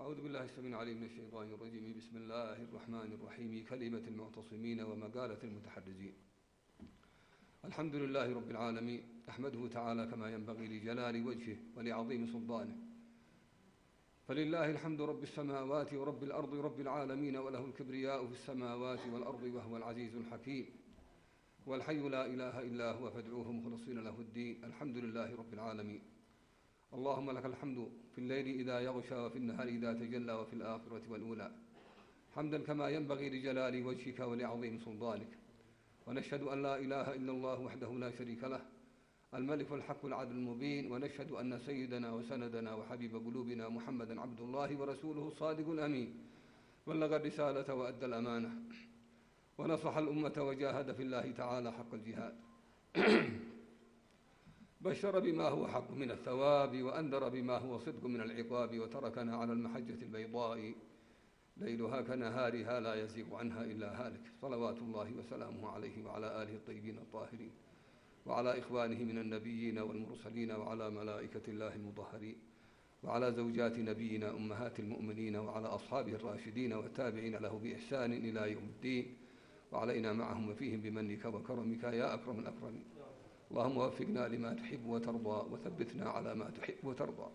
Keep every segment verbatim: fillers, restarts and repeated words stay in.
أعوذ بالله السميع العليم من الشيطان الرجيم. بسم الله الرحمن الرحيم. كلمة المعتصمين ومقالة المتحرزين. الحمد لله رب العالمين، أحمده تعالى كما ينبغي لجلال وجهه ولعظيم سلطانه. فلله الحمد رب السماوات ورب الأرض رب العالمين، وله الكبرياء في السماوات والأرض وهو العزيز الحكيم. والحي لا إله إلا هو فادعوه مخلصين له الدين. الحمد لله رب العالمين. اللهم لك الحمد في الليل إذا يغشى وفي النهار إذا تجلى وفي الآخرة والأولى، حمدا كما ينبغي لجلال وجهك ولعظيم سلطانك. ونشهد أن لا إله إلا الله وحده لا شريك له، الملك الحق العدل المبين. ونشهد أن سيدنا وسندنا وحبيب قلوبنا محمدا عبد الله ورسوله الصادق الأمين، بلغ الرسالة وأدى الأمانة ونصح الأمة وجاهد في الله تعالى حق الجهاد. بشر بما هو حق من الثواب وأنذر بما هو صدق من العقاب، وتركنا على المحجة البيضاء ليلها كنهارها لا يزيغ عنها إلا هالك، صلوات الله وسلامه عليه وعلى آله الطيبين الطاهرين، وعلى إخوانه من النبيين والمرسلين، وعلى ملائكة الله المطهرين، وعلى زوجات نبينا أمهات المؤمنين، وعلى أصحابه الراشدين والتابعين له بإحسان إلى يوم الدين، وعلينا معهم وفيهم بمنك وكرمك يا أكرم الأكرمين. اللهم وفقنا لما تحب وترضى، وثبتنا على ما تحب وترضى،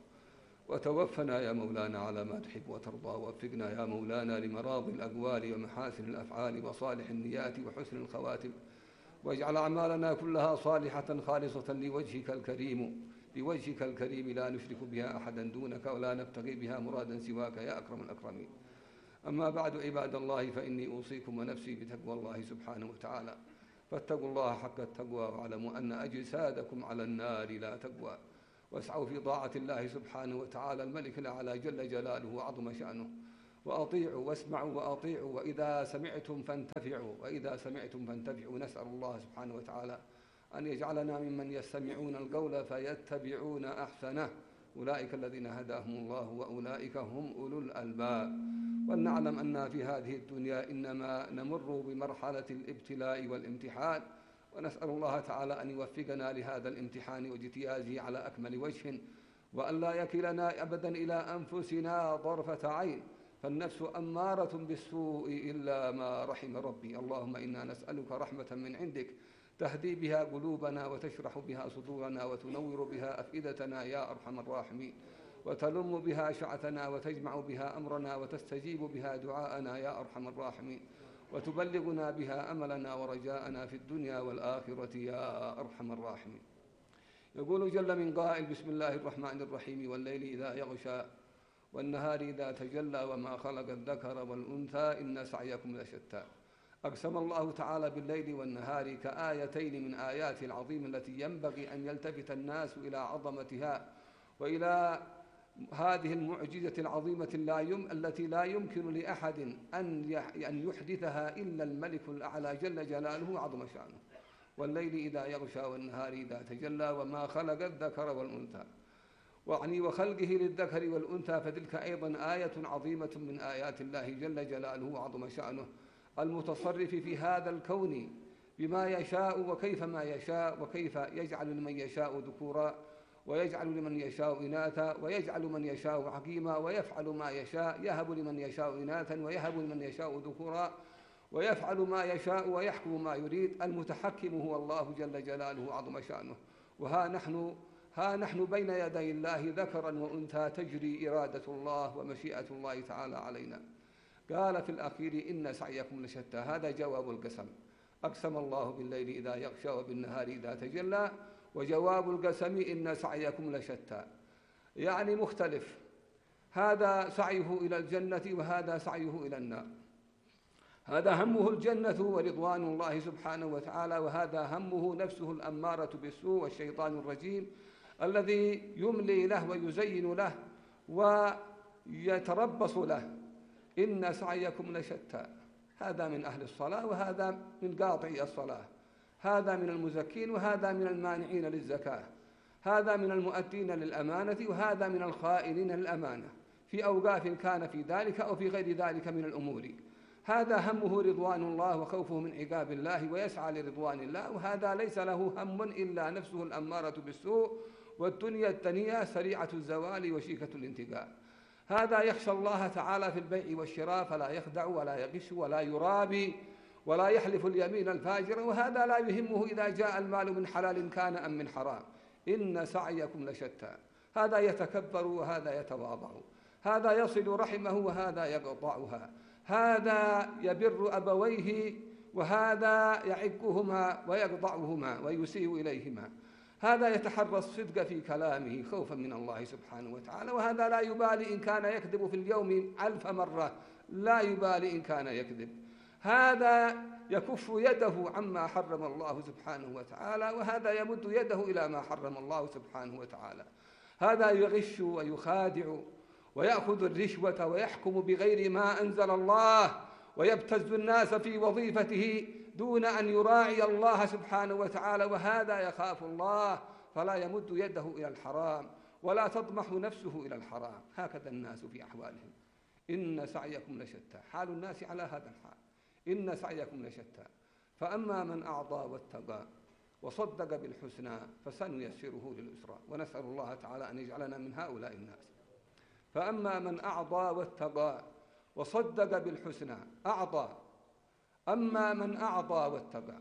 وتوفنا يا مولانا على ما تحب وترضى. ووفقنا يا مولانا لمراضي الأقوال ومحاسن الأفعال وصالح النيات وحسن الخواتم، واجعل أعمالنا كلها صالحة خالصة لوجهك الكريم بوجهك الكريم، لا نشرك بها أحدا دونك ولا نبتغي بها مرادا سواك يا أكرم الأكرمين. أما بعد، عباد الله، فإني أوصيكم ونفسي بتقوى الله سبحانه وتعالى. فاتقوا الله حق التقوى، واعلموا أن أجسادكم على النار لا تقوى. واسعوا في طاعة الله سبحانه وتعالى الملك الأعلى جل جلاله وعظم شأنه. وأطيعوا واسمعوا وأطيعوا، وإذا سمعتم فانتفعوا وإذا سمعتم فانتفعوا. نسأل الله سبحانه وتعالى أن يجعلنا ممن يستمعون القول فيتبعون أحسنه. أولئك الذين هداهم الله وأولئك هم أولو الألباب. ولنعلم أن في هذه الدنيا إنما نمر بمرحلة الابتلاء والامتحان، ونسأل الله تعالى أن يوفقنا لهذا الامتحان واجتيازه على أكمل وجه، وأن لا يكلنا أبدا إلى أنفسنا طرفة عين، فالنفس أمارة بالسوء إلا ما رحم ربي. اللهم إنا نسألك رحمة من عندك تهدي بها قلوبنا وتشرح بها صدورنا وتنور بها أفئدتنا يا أرحم الراحمين، وتلم بها شعثنا وتجمع بها أمرنا وتستجيب بها دعاءنا يا أرحم الراحمين، وتبلغنا بها أملنا ورجاءنا في الدنيا والآخرة يا أرحم الراحمين. يقول جل من قائل: بسم الله الرحمن الرحيم. والليل إذا يغشى والنهار إذا تجلى وما خلق الذكر والأنثى إن سعيكم لشتى. أقسم الله تعالى بالليل والنهار كآيتين من آيات العظيم التي ينبغي أن يلتفت الناس إلى عظمتها وإلى هذه المعجزة العظيمة التي لا يمكن لأحد أن يحدثها إلا الملك الأعلى جل جلاله عظم شأنه. والليل إذا يغشى والنهار إذا تجلى وما خلق الذكر والأنثى. وعني وخلقه للذكر والأنثى فتلك أيضا آية عظيمة من آيات الله جل جلاله عظم شأنه، المتصرف في هذا الكون بما يشاء وكيف ما يشاء، وكيف يجعل لمن يشاء ذكورا ويجعل لمن يشاء إناثا ويجعل من يشاء عقيما ويفعل ما يشاء، يهب لمن يشاء إناثا ويهب لمن يشاء ذكورا ويفعل ما يشاء ويحكم ما يريد. المتحكم هو الله جل جلاله عظم شأنه. وها نحن ها نحن بين يدي الله ذكرا وأنثى تجري إرادة الله ومشيئة الله تعالى علينا. قال في الأخير: إن سعيكم لشتى. هذا جواب القسم. أقسم الله بالليل إذا يغشى وبالنهار إذا تجلى، وجواب القسم إن سعيكم لشتى، يعني مختلف. هذا سعيه إلى الجنة وهذا سعيه إلى النار. هذا همه الجنة ورضوان الله سبحانه وتعالى، وهذا همه نفسه الأمارة بالسوء والشيطان الرجيم الذي يملي له ويزين له ويتربص له. إن سعيكم لشتى. هذا من أهل الصلاة وهذا من قاطعي الصلاة، هذا من المزكين وهذا من المانعين للزكاة، هذا من المؤدين للأمانة وهذا من الخائنين للأمانة، في أوقاف كان في ذلك أو في غير ذلك من الأمور. هذا همه رضوان الله وخوفه من عقاب الله ويسعى لرضوان الله، وهذا ليس له هم إلا نفسه الأمارة بالسوء والدنيا الدنيا سريعة الزوال وشيكة الانتقال. هذا يخشى الله تعالى في البيع والشراء فلا يخدع ولا يغش ولا يرابي ولا يحلف اليمين الفاجرة، وهذا لا يهمه إذا جاء المال من حلال كان أم من حرام. إن سعيكم لشتى. هذا يتكبر وهذا يتواضع، هذا يصل رحمه وهذا يقطعها، هذا يبر أبويه وهذا يعقهما ويقطعهما ويسيء إليهما، هذا يتحرى الصدق في كلامه خوفا من الله سبحانه وتعالى، وهذا لا يبالي إن كان يكذب في اليوم ألف مرة، لا يبالي إن كان يكذب. هذا يكف يده عما حرم الله سبحانه وتعالى، وهذا يمد يده إلى ما حرم الله سبحانه وتعالى. هذا يغش ويخادع ويأخذ الرشوة ويحكم بغير ما أنزل الله ويبتز الناس في وظيفته دون أن يراعي الله سبحانه وتعالى، وهذا يخاف الله فلا يمد يده إلى الحرام ولا تطمح نفسه إلى الحرام. هكذا الناس في أحوالهم. إن سعيكم لشتى، حال الناس على هذا الحال. إن سعيكم لشتى. فأما من أعطى واتقى وصدق بالحسنى فسنيسره لليسرى، ونسأل الله تعالى أن يجعلنا من هؤلاء الناس. فأما من أعطى واتقى وصدق بالحسنى، أعطى. أما من أعطى واتقى،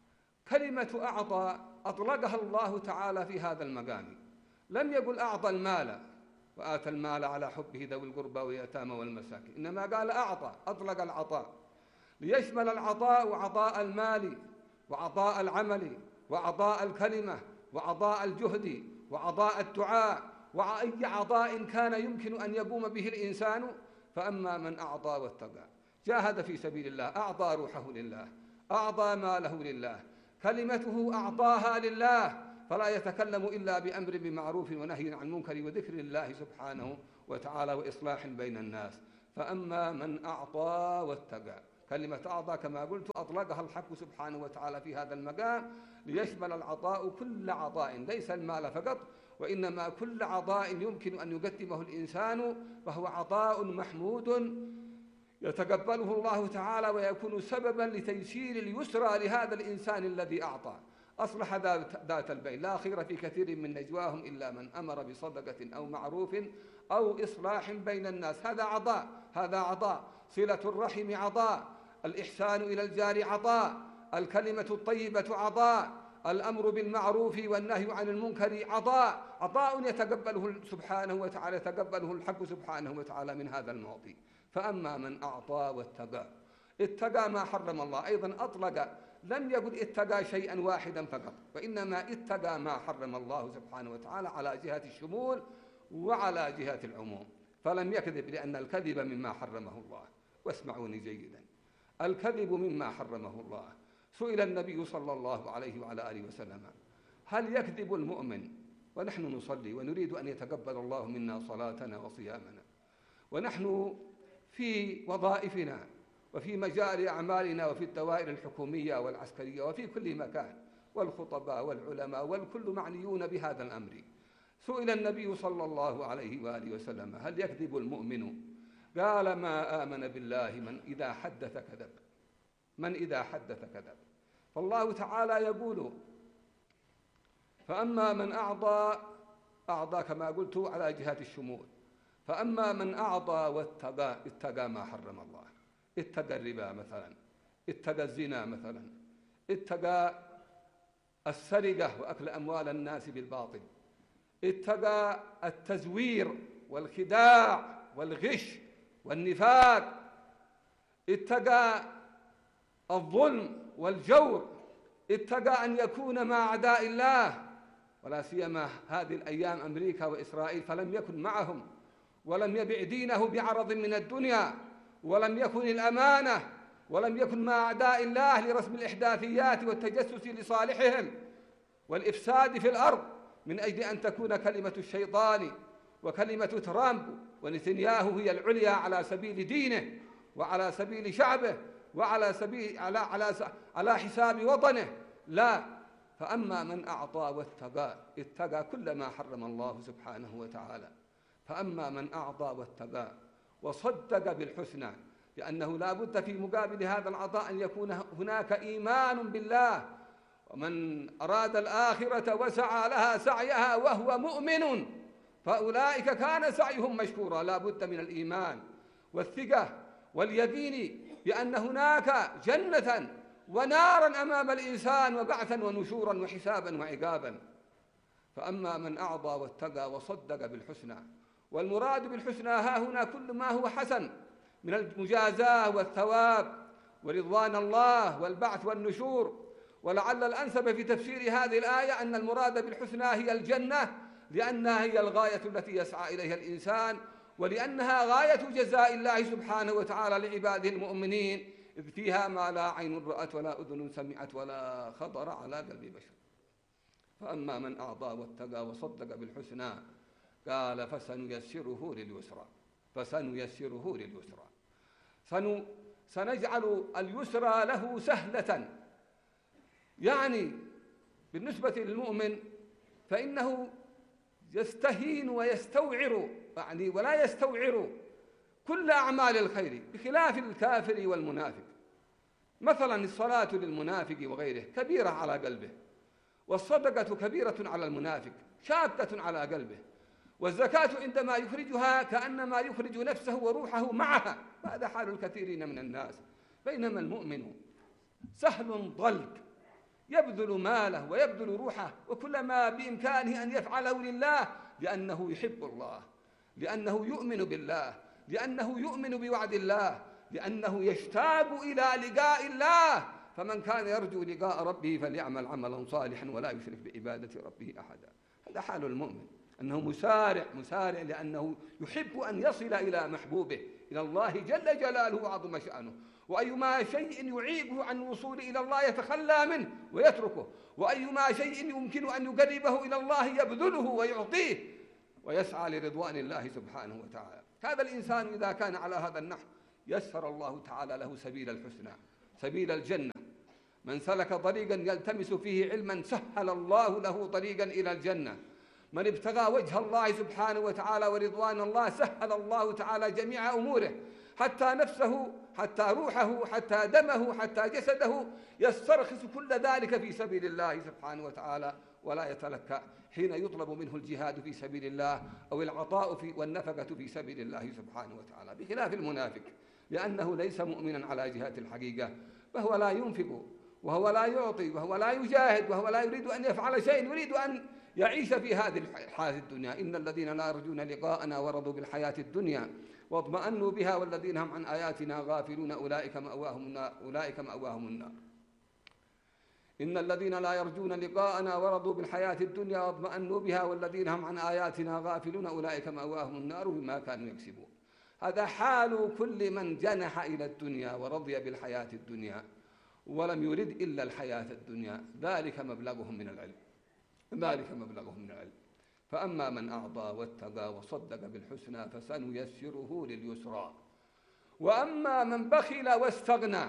كلمة أعطى أطلقها الله تعالى في هذا المقام، لم يقل أعطى المال وآتى المال على حبه ذوي القربى واليتامى والمساكين، إنما قال أعطى، أطلق العطاء ليشمل العطاء عطاء المال وعطاء العمل وعطاء الكلمة وعطاء الجهد وعطاء الدعاء وأي عطاء كان يمكن أن يقوم به الإنسان. فأما من أعطى واتقى، جاهد في سبيل الله، أعطى روحه لله، أعطى ماله لله، كلمته أعطاها لله، فلا يتكلم إلا بأمر بمعروف ونهي عن منكر وذكر الله سبحانه وتعالى وإصلاح بين الناس. فأما من أعطى واتقى، كلمة أعطى كما قلت أطلقها الحق سبحانه وتعالى في هذا المقام ليشمل العطاء كل عطاء، ليس المال فقط، وإنما كل عطاء يمكن أن يقدمه الإنسان فهو عطاء محمود يتقبله الله تعالى ويكون سببا لتيسير اليسرى لهذا الإنسان الذي أعطى. أصلح ذات البين، لا خير في كثير من نجواهم إلا من أمر بصدقة أو معروف أو إصلاح بين الناس. هذا عطاء، هذا عطاء. صلة الرحم عطاء، الإحسان إلى الجار عطاء، الكلمة الطيبة عطاء، الأمر بالمعروف والنهي عن المنكر عطاء، عطاء يتقبله سبحانه وتعالى، يتقبله الحق سبحانه وتعالى من هذا المعطي. فأما من أعطى واتقى، اتقى ما حرم الله، أيضا أطلق، لم يقل اتقى شيئا واحدا فقط، وإنما اتقى ما حرم الله سبحانه وتعالى على جهة الشمول وعلى جهة العموم، فلم يكذب، لأن الكذب مما حرمه الله. واسمعوني جيدا، الكذب مما حرمه الله. سئل النبي صلى الله عليه وعلى آله وسلم: هل يكذب المؤمن ونحن نصلي ونريد أن يتقبل الله منا صلاتنا وصيامنا، ونحن في وظائفنا وفي مجال أعمالنا وفي الدوائر الحكومية والعسكرية وفي كل مكان، والخطباء والعلماء والكل معنيون بهذا الأمر. سئل النبي صلى الله عليه وآله وسلم: هل يكذب المؤمن؟ قال: ما آمن بالله من إذا حدث كذب، من إذا حدث كذب. فالله تعالى يقول: فأما من أعطى، أعطى كما قلت على جهة الشمول. فأما من أعطى واتقى، اتقى ما حرم الله، اتقى الربا مثلا، اتقى الزنا مثلا، اتقى السرقة وأكل أموال الناس بالباطل، اتقى التزوير والخداع والغش والنفاق، اتقى الظلم والجور، اتقى أن يكون مع أعداء الله، ولا سيما هذه الأيام أمريكا وإسرائيل، فلم يكن معهم ولم يبع دينه بعرض من الدنيا، ولم يكن الأمانة، ولم يكن مع أعداء الله لرسم الإحداثيات والتجسس لصالحهم والإفساد في الأرض، من أجل أن تكون كلمة الشيطان وكلمة ترامب ونتنياهو هي العليا على سبيل دينه وعلى سبيل شعبه وعلى سبيل على على على حساب وطنه. لا، فأما من أعطى واتقى، اتقى كل ما حرم الله سبحانه وتعالى. فأما من أعطى واتقى وصدق بالحسنى، لأنه لا بد في مقابل هذا العطاء أن يكون هناك إيمان بالله. ومن أراد الآخرة وسعى لها سعيها وهو مؤمن فأولئك كان سعيهم مشكورا. لا بد من الإيمان والثقة واليقين بأن هناك جنة ونارا أمام الإنسان وبعثا ونشورا وحسابا وعقابا. فأما من أعطى واتقى وصدق بالحسنى، والمراد بالحسنى ها هنا كل ما هو حسن من المجازاة والثواب ورضوان الله والبعث والنشور. ولعل الأنسب في تفسير هذه الآية أن المراد بالحسنى هي الجنة، لأنها هي الغاية التي يسعى إليها الإنسان، ولأنها غاية جزاء الله سبحانه وتعالى لعباده المؤمنين، إذ فيها ما لا عين رأت ولا أذن سمعت ولا خطر على قلب بشر. فأما من أعطى واتقى وصدق بالحسنى قال فسنيسره لليسرى. فسنيسره لليسرى سن سنجعل اليسرى له سهلة. يعني بالنسبة للمؤمن فإنه يستهين ويستوعر، يعني ولا يستوعر كل أعمال الخير، بخلاف الكافر والمنافق. مثلا الصلاة للمنافق وغيره كبيرة على قلبه، والصدقة كبيرة على المنافق شاقة على قلبه، والزكاة عندما يخرجها كأنما يخرج نفسه وروحه معها. هذا حال الكثيرين من الناس. بينما المؤمن سهل ضلق، يبذل ماله ويبذل روحه وكل ما بإمكانه أن يفعله لله، لأنه يحب الله، لأنه يؤمن بالله، لأنه يؤمن بوعد الله، لأنه يشتاق إلى لقاء الله. فمن كان يرجو لقاء ربه فليعمل عملا صالحا ولا يشرك بعبادة ربه أحدا. هذا حال المؤمن، أنه مسارع مسارع لأنه يحب أن يصل إلى محبوبه، إلى الله جل جلاله وعظم شأنه. وأيما شيء يعيقه عن الوصول إلى الله يتخلى منه ويتركه، وأيما شيء يمكن أن يقربه إلى الله يبذله ويعطيه ويسعى لرضوان الله سبحانه وتعالى. هذا الإنسان إذا كان على هذا النحو يسر الله تعالى له سبيل الحسنى، سبيل الجنة. من سلك طريقا يلتمس فيه علما سهل الله له طريقا إلى الجنة. من ابتغى وجه الله سبحانه وتعالى ورضوان الله سهل الله تعالى جميع أموره، حتى نفسه، حتى روحه، حتى دمه، حتى جسده، يسترخص كل ذلك في سبيل الله سبحانه وتعالى، ولا يتلكأ حين يطلب منه الجهاد في سبيل الله أو العطاء في والنفقة في سبيل الله سبحانه وتعالى، بخلاف المنافق، لأنه ليس مؤمنا على جهة الحقيقة، فهو لا ينفق وهو لا يعطي وهو لا يجاهد وهو لا يريد أن يفعل شيء، يريد أن يعيش في هذه الحياة الدنيا. إن الذين لا يرجون لقاءنا ورضوا بالحياة الدنيا واطمأنوا بها والذين هم عن آياتنا غافلون أولئك مأواهم النار أولئك مأواهم النار. إن الذين لا يرجون لقاءنا ورضوا بالحياة الدنيا واطمأنوا بها والذين هم عن آياتنا غافلون أولئك مأواهم النار بما كانوا يكسبون. هذا حال كل من جنح إلى الدنيا ورضي بالحياة الدنيا ولم يرد إلا الحياة الدنيا، ذلك مبلغهم من العلم ذلك مبلغهم من العلم. فأما من أعطى واتقى وصدق بالحسنى فسنيسره لليسرى. وأما من بخل واستغنى،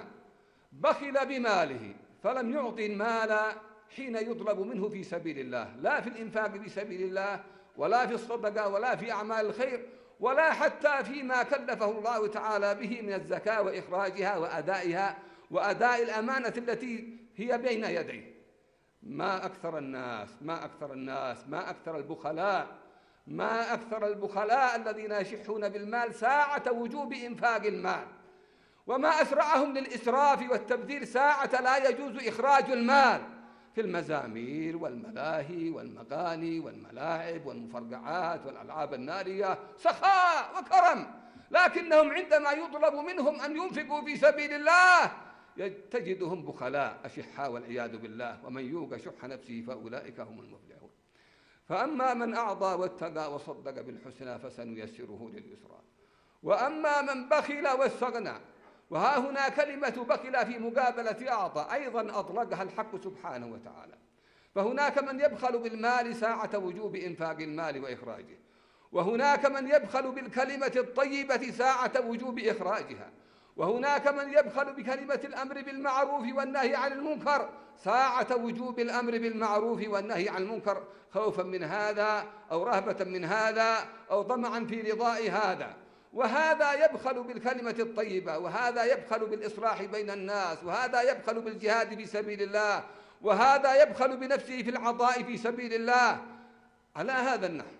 بخل بماله فلم يعطي المال حين يطلب منه في سبيل الله، لا في الإنفاق في سبيل الله ولا في الصدقة ولا في أعمال الخير ولا حتى فيما كلفه الله تعالى به من الزكاة وإخراجها وأدائها وأداء الأمانة التي هي بين يديه. ما أكثر الناس ما أكثر الناس ما أكثر البخلاء ما أكثر البخلاء الذين يشحون بالمال ساعة وجوب إنفاق المال، وما أسرعهم للإسراف والتبذير ساعة لا يجوز إخراج المال في المزامير والملاهي والمغاني والملاعب والمفرقعات والألعاب النارية، سخاء وكرم، لكنهم عندما يطلب منهم أن ينفقوا في سبيل الله تجدهم بخلاء أشحاء والعياذ بالله. ومن يوق شح نفسه فأولئك هم المفلحون. فأما من أعطى واتقى وصدق بالحسنى فسنيسره لليسرى. وأما من بخل واستغنى، وها هنا كلمة بخل في مقابلة أعطى أيضا أطلقها الحق سبحانه وتعالى. فهناك من يبخل بالمال ساعة وجوب إنفاق المال وإخراجه، وهناك من يبخل بالكلمة الطيبة ساعة وجوب إخراجها، وهناك من يبخل بكلمة الأمر بالمعروف والنهي عن المنكر ساعة وجوب الأمر بالمعروف والنهي عن المنكر، خوفا من هذا أو رهبة من هذا أو طمعا في رضاء هذا. وهذا يبخل بالكلمة الطيبة، وهذا يبخل بالإصلاح بين الناس، وهذا يبخل بالجهاد في سبيل الله، وهذا يبخل بنفسه في العطاء في سبيل الله على هذا النحو.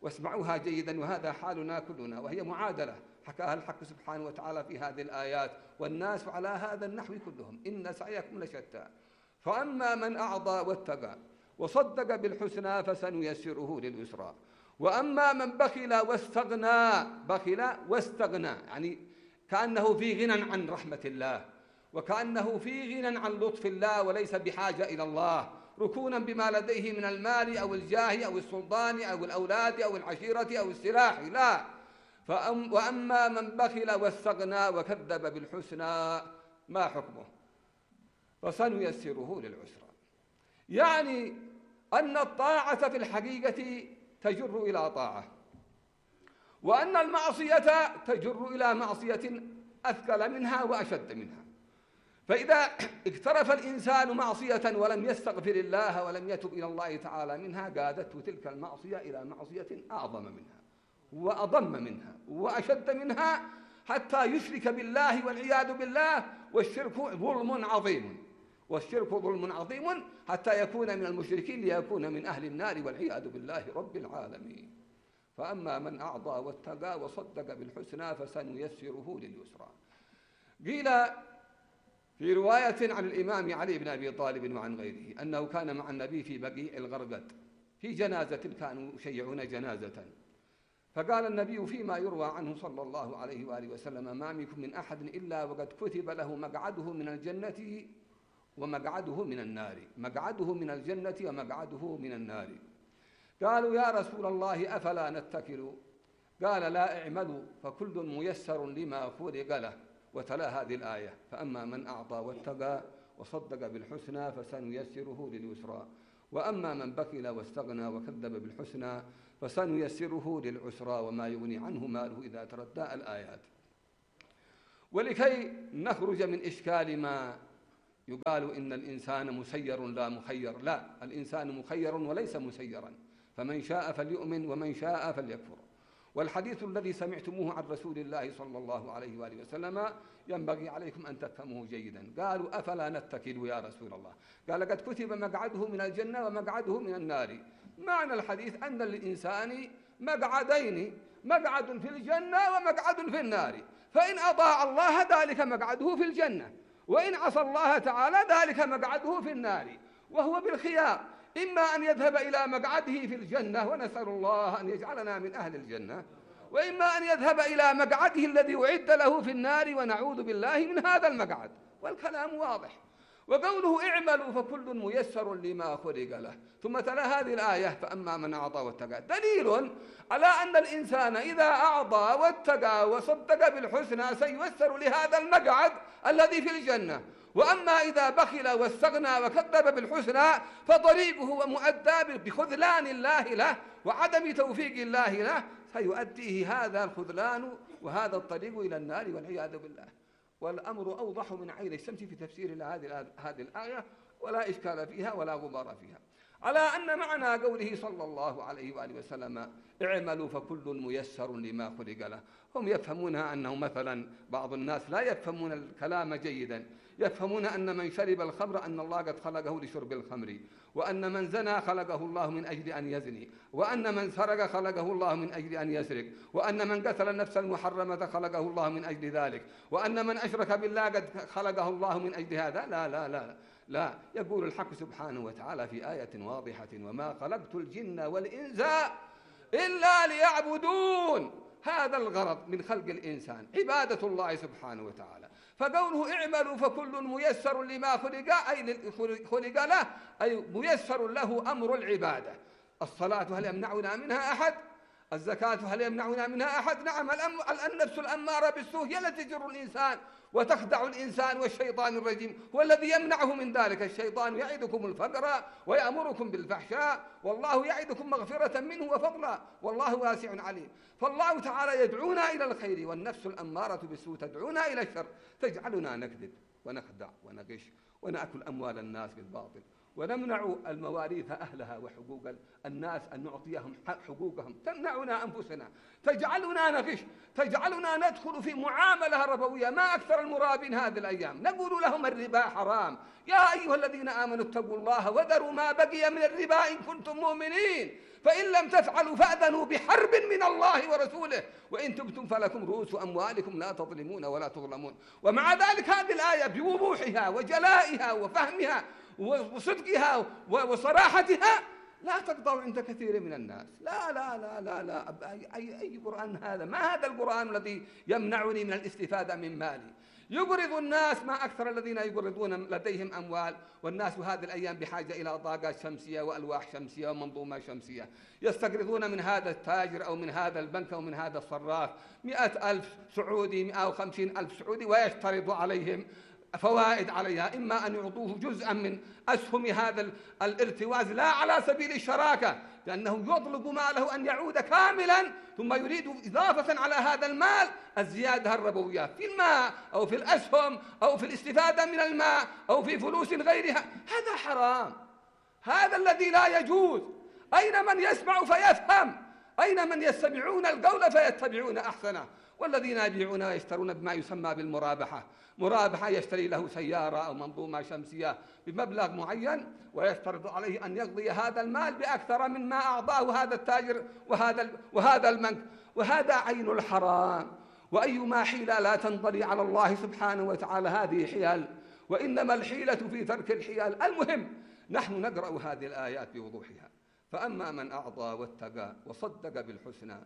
واسمعوها جيدا، وهذا حالنا كلنا، وهي معادلة حكاها الحق سبحانه وتعالى في هذه الآيات: والناس على هذا النحو كلهم إن سعيكم لشتى، فأما من أعطى واتقى وصدق بالحسنى فسنيسره لليسرى، وأما من بخل واستغنى، بخل واستغنى يعني كأنه في غنى عن رحمة الله، وكأنه في غنى عن لطف الله، وليس بحاجة إلى الله، ركونا بما لديه من المال أو الجاه أو السلطان أو الأولاد أو العشيرة أو السلاح، لا. فأم وأما من بخل واستغنى وكذب بالحسنى ما حكمه؟ فسنيسره للعسرى. يعني أن الطاعة في الحقيقة تجر إلى طاعة، وأن المعصية تجر إلى معصية أثقل منها وأشد منها. فإذا اقترف الإنسان معصية ولم يستغفر الله ولم يتب إلى الله تعالى منها، قادته تلك المعصية إلى معصية أعظم منها وأضم منها وأشد منها، حتى يشرك بالله والعياذ بالله. والشرك ظلم عظيم، والشرك ظلم عظيم حتى يكون من المشركين ليكون من أهل النار والعياذ بالله رب العالمين. فأما من أعطى واتقى وصدق بالحسنى فسنيسره لليسرى. قيل في رواية عن الإمام علي بن أبي طالب وعن غيره أنه كان مع النبي في بقيع الغرقد في جنازة، كانوا يشيعون جنازة، فقال النبي فيما يروى عنه صلى الله عليه وآله وسلم: ما منكم من أحد إلا وقد كتب له مقعده من الجنة ومقعده من النار، مقعده من الجنة ومقعده من النار. قالوا: يا رسول الله أفلا نتكل؟ قال: لا، اعملوا فكل ميسر لما خلق له. وتلا هذه الآية: فأما من أعطى واتقى وصدق بالحسنى فسنيسره لليسرى، وأما من بخل واستغنى وكذب بالحسنى فسنيسره للعسرى وما يغني عنه ماله إذا تردى الآيات. ولكي نخرج من إشكال ما يقال إن الإنسان مسير لا مخير، لا، الإنسان مخير وليس مسيرا، فمن شاء فليؤمن ومن شاء فليكفر. والحديث الذي سمعتموه عن رسول الله صلى الله عليه وآله وسلم ينبغي عليكم أن تفهموه جيدا. قالوا: أفلا نتكل يا رسول الله؟ قال: قد كتب مقعده من الجنة ومقعده من النار. معنى الحديث أن للإنسان مقعدين، مقعد في الجنة ومقعد في النار، فإن أطاع الله ذلك مقعده في الجنة، وإن عصى الله تعالى ذلك مقعده في النار، وهو بالخيار، إما أن يذهب إلى مقعده في الجنة ونسأل الله أن يجعلنا من أهل الجنة، وإما أن يذهب إلى مقعده الذي أعد له في النار ونعوذ بالله من هذا المقعد. والكلام واضح. وقوله: اعملوا فكل ميسر لما خلق له، ثم تلا هذه الآية: فأما من أعطى واتقى، دليل على أن الإنسان إذا أعطى واتقى وصدق بالحسنى سييسر لهذا المقعد الذي في الجنة. وأما إذا بخل واستغنى وكذب بالحسنى فطريقه ومؤدى بخذلان الله له وعدم توفيق الله له سيؤديه هذا الخذلان وهذا الطريق إلى النار والعياذ بالله. والأمر أوضح من عين الشمس في تفسير هذه الآية، ولا إشكال فيها ولا غبار فيها. على أن معنى قوله صلى الله عليه وآله وسلم: اعملوا فكل ميسر لما خلق له، هم يفهمونها أنه مثلا بعض الناس لا يفهمون الكلام جيدا، يفهمون أن من شرب الخمر أن الله قد خلقه لشرب الخمر، وأن من زنى خلقه الله من أجل أن يزني، وأن من سرق خلقه الله من أجل أن يسرق، وأن من قتل النفس المحرمة خلقه الله من أجل ذلك، وأن من أشرك بالله قد خلقه الله من أجل هذا. لا لا لا لا، يقول الحق سبحانه وتعالى في آية واضحة: وما خلقت الجن والإنس إلا ليعبدون. هذا الغرض من خلق الإنسان عبادة الله سبحانه وتعالى. فقوله: اعملوا فكل ميسر لما خلق، أي خلق له، أي ميسر له أمر العبادة. الصلاة هل يمنعنا منها أحد؟ الزكاة هل يمنعنا منها أحد؟ نعم. النفس الأمارة بالسوء هي التي تجر الإنسان وتخدع الإنسان، والشيطان الرجيم هو الذي يمنعه من ذلك. الشيطان يعدكم الفقر ويأمركم بالفحشاء، والله يعدكم مغفرة منه وفضلا، والله واسع عليم. فالله تعالى يدعونا إلى الخير، والنفس الأمارة بالسوء تدعونا إلى الشر، تجعلنا نكذب ونخدع ونغش ونأكل أموال الناس بالباطل، ونمنع المواريث أهلها وحقوق الناس أن نعطيهم حقوقهم، تمنعنا أنفسنا، تجعلنا نغش، تجعلنا ندخل في معاملة ربوية. ما أكثر المرابين هذه الأيام نقول لهم الربا حرام. يا أيها الذين آمنوا اتقوا الله وذروا ما بقي من الربا إن كنتم مؤمنين. فإن لم تفعلوا فأذنوا بحرب من الله ورسوله وإن تبتم فلكم رؤوس أموالكم لا تظلمون ولا تظلمون. ومع ذلك هذه الآية بوضوحها وجلائها وفهمها وصدقها وصراحتها لا تقطع عند كثير من الناس. لا لا لا لا لا أي, أي قرآن هذا؟ ما هذا القرآن الذي يمنعني من الاستفادة من مالي؟ يقرض الناس ما أكثر الذين يقرضون لديهم أموال، والناس هذه الأيام بحاجة إلى طاقات شمسية وألواح شمسية ومنظومة شمسية. يستقرضون من هذا التاجر أو من هذا البنك أو من هذا الصراف مئة ألف سعودي، مئة وخمسين ألف سعودي، ويشترط عليهم فوائد عليها، إما أن يعطوه جزءا من أسهم هذا الارتواز لا على سبيل الشراكة، لأنه يطلب ماله أن يعود كاملا، ثم يريد إضافة على هذا المال الزيادة الربوية في الماء أو في الأسهم أو في الاستفادة من الماء أو في فلوس غيرها. هذا حرام، هذا الذي لا يجوز. أين من يسمع فيفهم؟ أين من يستمعون القول فيتبعون أحسنه؟ والذين يبيعون ويشترون بما يسمى بالمرابحة، مرابحة يشتري له سيارة أو منظومة شمسية بمبلغ معين ويفترض عليه أن يقضي هذا المال بأكثر من ما أعطاه هذا التاجر وهذا وهذا المنك، وهذا عين الحرام. وأيما حيلة لا تنطلي على الله سبحانه وتعالى هذه حيل، وإنما الحيلة في ترك الحيل. المهم نحن نقرأ هذه الآيات بوضوحها. فأما من أعطى واتقى وصدق بالحسنى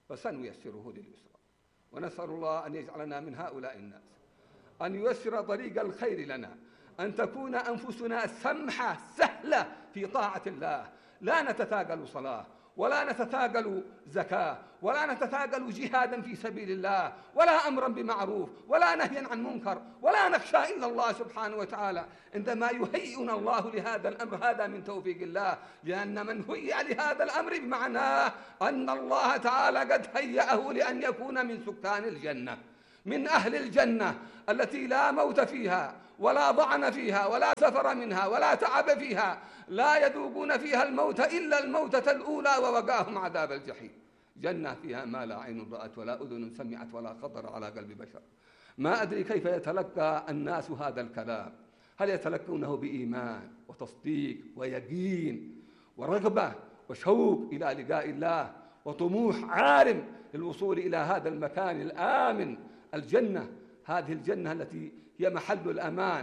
فسنيسره لليسرى. ونسأل الله أن يجعلنا من هؤلاء الناس، أن ييسر طريق الخير لنا، أن تكون أنفسنا سمحة سهلة في طاعة الله، لا نتثاقل صلاة ولا نتثاقل زكاة ولا نتثاقل جهادا في سبيل الله ولا أمرا بمعروف ولا نهيا عن منكر، ولا نخشى إلا الله سبحانه وتعالى. عندما يهيئنا الله لهذا الأمر هذا من توفيق الله، لأن من هيئ لهذا الأمر بمعناه أن الله تعالى قد هيأه لأن يكون من سكان الجنة، من أهل الجنة التي لا موت فيها ولا ضعن فيها ولا سفر منها ولا تعب فيها، لا يذوقون فيها الموت إلا الموتة الأولى ووقاهم عذاب الجحيم. جنة فيها ما لا عين رأت ولا أذن سمعت ولا خطر على قلب بشر. ما أدري كيف يتلقى الناس هذا الكلام، هل يتلقونه بإيمان وتصديق ويقين ورغبة وشوق إلى لقاء الله وطموح عارم للوصول إلى هذا المكان الآمن، الجنة، هذه الجنة التي هي محل الأمان.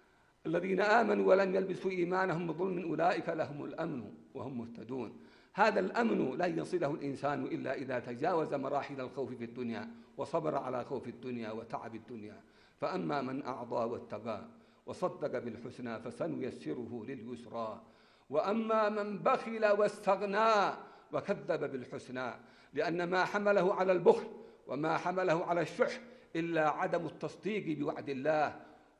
الذين آمنوا ولم يلبسوا إيمانهم بظلم أولئك لهم الأمن وهم مهتدون. هذا الأمن لا يصله الإنسان إلا إذا تجاوز مراحل الخوف في الدنيا وصبر على خوف الدنيا وتعب الدنيا. فأما من أعطى واتقى وصدق بالحسنى فسنيسره لليسرى، وأما من بخل واستغنى وكذب بالحسنى، لأن ما حمله على البخل وما حمله على الشح إلا عدم التصديق بوعد الله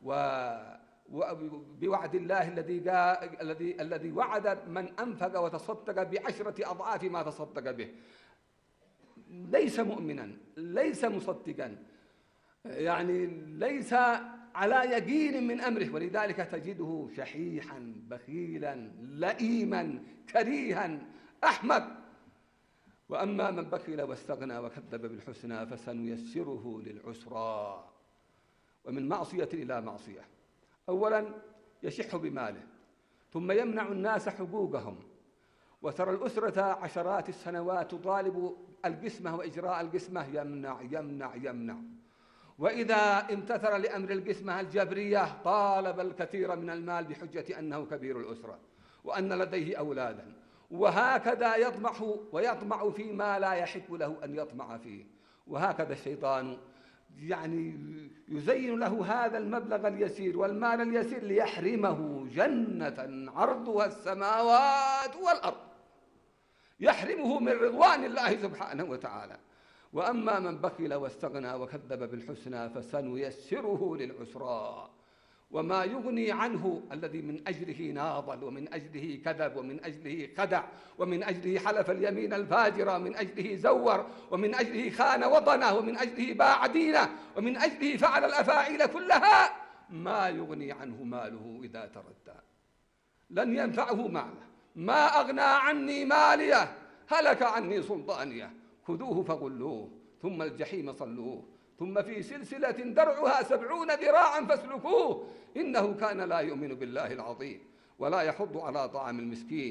وبوعد الله الذي الذي الذي وعد من أنفق وتصدق بعشرة أضعاف ما تصدق به. ليس مؤمنا، ليس مصدقا، يعني ليس على يقين من أمره، ولذلك تجده شحيحا بخيلا لئيما كريها أحمق. وأما من بخل واستغنى وكذب بالحسنى فسنيسره للعسرى. ومن معصية إلى معصية، أولا يشح بماله ثم يمنع الناس حقوقهم، وترى الأسرة عشرات السنوات تطالب القسمة وإجراء القسمة، يمنع يمنع يمنع، وإذا امتثل لأمر القسمة الجبرية طالب الكثير من المال بحجة أنه كبير الأسرة وأن لديه أولادا، وهكذا يطمع ويطمع فيما لا يحق له أن يطمع فيه. وهكذا الشيطان يعني يزين له هذا المبلغ اليسير والمال اليسير ليحرمه جنة عرضها السماوات والأرض، يحرمه من رضوان الله سبحانه وتعالى. وأما من بخل واستغنى وكذب بالحسنى فسنيسره للعسرى. وما يغني عنه الذي من أجله ناضل ومن أجله كذب ومن أجله خدع ومن أجله حلف اليمين الفاجرة ومن أجله زور ومن أجله خان وطنه ومن أجله باع دينه ومن أجله فعل الأفاعيل كلها، ما يغني عنه ماله إذا تردى، لن ينفعه ماله. ما أغنى عني ماليه هلك عني سلطانيه، خذوه فغلوه ثم الجحيم صلوه ثم في سلسلة درعها سبعون ذراعا فاسلكوه إنه كان لا يؤمن بالله العظيم ولا يحض على طعام المسكين.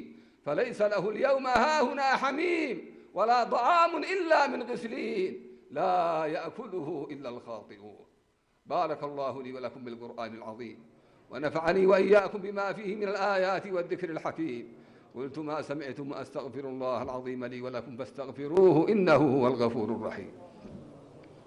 فليس له اليوم هاهنا حميم ولا طعام إلا من غسلين لا يأكله إلا الخاطئون. بارك الله لي ولكم بالقرآن العظيم، ونفعني وإياكم بما فيه من الآيات والذكر الحكيم. قلت ما سمعتم وأستغفر الله العظيم لي ولكم فاستغفروه إنه هو الغفور الرحيم.